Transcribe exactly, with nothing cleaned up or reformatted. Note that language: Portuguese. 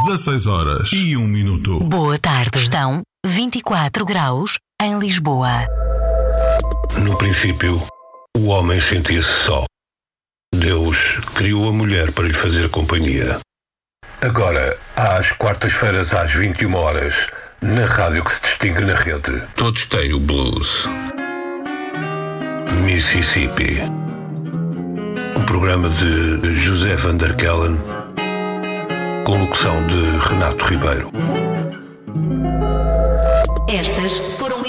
dezasseis horas e um minuto. Boa tarde. Estão vinte e quatro graus em Lisboa. No princípio, o homem sentia-se só. Deus criou a mulher para lhe fazer companhia. Agora, às quartas-feiras às vinte e uma horas, na rádio que se distingue na rede, todos têm o blues. Mississippi. Um programa de José Van der Kellen, com locução de Renato Ribeiro. Estas foram